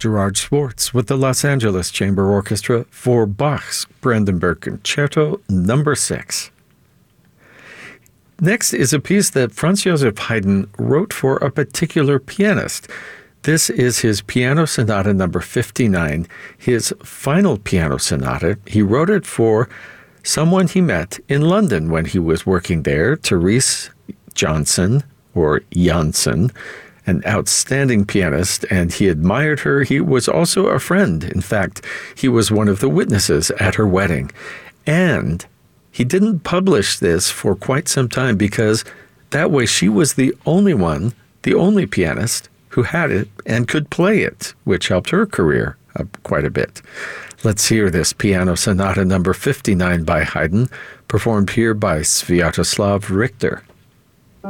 Gerard Schwartz with the Los Angeles Chamber Orchestra for Bach's Brandenburg Concerto No. 6. Next is a piece that Franz Joseph Haydn wrote for a particular pianist. This is his Piano Sonata No. 59, his final piano sonata. He wrote it for someone he met in London when he was working there, Therese Johnson, or Janssen, an outstanding pianist, and he admired her. He was also a friend. In fact, he was one of the witnesses at her wedding. And he didn't publish this for quite some time because that way she was the only one, the only pianist who had it and could play it, which helped her career quite a bit. Let's hear this Piano Sonata No. 59 by Haydn, performed here by Sviatoslav Richter.